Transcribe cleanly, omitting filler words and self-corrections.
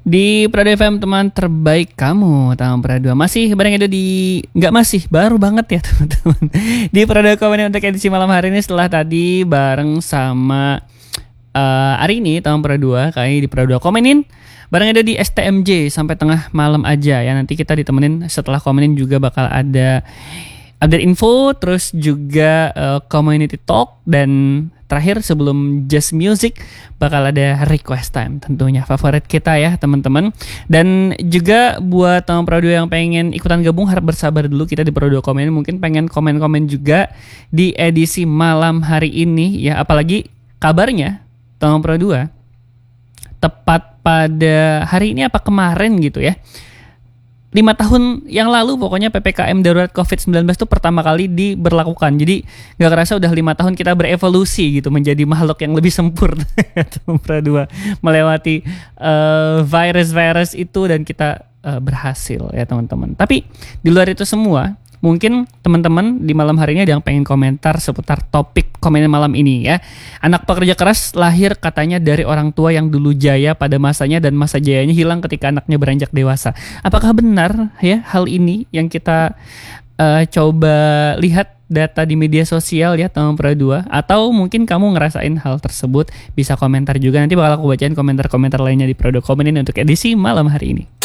Di Prado FM teman terbaik kamu tahun Prado 2 masih bareng Edo di nggak masih baru banget ya teman-teman di Prado Komen untuk edisi malam hari ini setelah tadi bareng sama hari ini tahun Prado 2 kali di Prado Komenin bareng Edo di STMJ sampai tengah malam aja ya. Nanti kita ditemenin setelah komenin juga bakal ada update info, terus juga community talk, dan terakhir sebelum just music bakal ada request time tentunya favorit kita ya teman-teman. Dan juga buat teman Prado yang pengen ikutan gabung harap bersabar dulu, kita di Prado Komen mungkin pengen komen-komen juga di edisi malam hari ini ya. Apalagi kabarnya teman Prado tepat pada hari ini apa kemarin gitu ya, 5 tahun yang lalu pokoknya PPKM darurat COVID-19 itu pertama kali diberlakukan. Jadi gak kerasa udah 5 tahun kita berevolusi gitu menjadi makhluk yang lebih sempurna melewati virus-virus itu, dan kita berhasil ya teman-teman. Tapi di luar itu semua, mungkin teman-teman di malam hari ini ada yang pengen komentar seputar topik komen malam ini ya. Anak pekerja keras lahir katanya dari orang tua yang dulu jaya pada masanya dan masa jayanya hilang ketika anaknya beranjak dewasa. Apakah benar ya hal ini yang kita coba lihat data di media sosial ya tahun Prado 2, atau mungkin kamu ngerasain hal tersebut? Bisa komentar juga, nanti bakal aku bacain komentar-komentar lainnya di Prado Komen ini untuk edisi malam hari ini.